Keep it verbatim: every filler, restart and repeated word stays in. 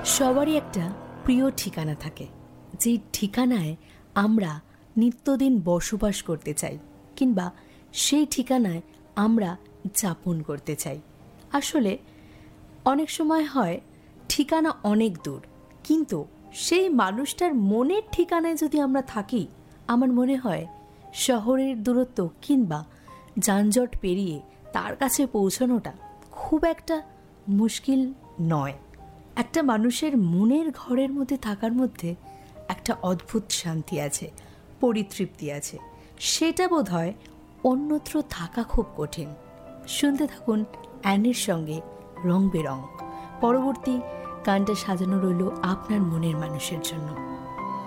সবারই একটা প্রিয় ঠিকানা থাকে, যেই ঠিকানায় আমরা নিত্যদিন বসবাস করতে চাই কিংবা সেই ঠিকানায় আমরা যাপন করতে চাই। আসলে অনেক সময় হয় ঠিকানা অনেক দূর, কিন্তু সেই মানুষটার মনের ঠিকানায় যদি আমরা থাকি, আমার মনে হয় শহরের দূরত্ব কিংবা যানজট পেরিয়ে তার কাছে পৌঁছানোটা খুব একটা মুশকিল নয়। একটা মানুষের মনের ঘরের মধ্যে থাকার মধ্যে একটা অদ্ভুত শান্তি আছে, পরিতৃপ্তি আছে, সেটা বোধ হয় অন্যত্র থাকা খুব কঠিন। শুনতে থাকুন অ্যানের সঙ্গে রং বেরং। পরবর্তী গানটা সাজানো রইল আপনার মনের মানুষের জন্য।